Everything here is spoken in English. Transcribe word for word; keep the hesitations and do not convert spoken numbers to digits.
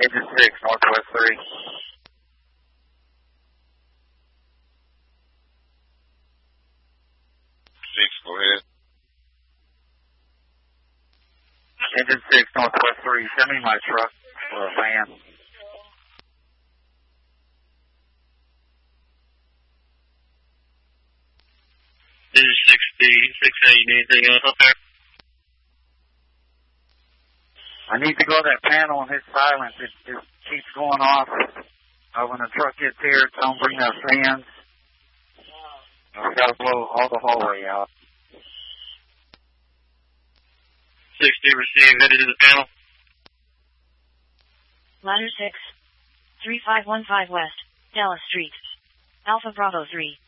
Engine six, Northwest three. six, go ahead. Engine six, Northwest three, send me my truck or a van. Engine six D, six A, you need anything else up there? I need to go to that panel and hit silence. It just keeps going off. Uh, when the truck gets here, don't bring those fans. I've got to blow all the hallway out. six D received, headed to the panel. Ladder six, three five one five West, Dallas Street. Alpha Bravo three.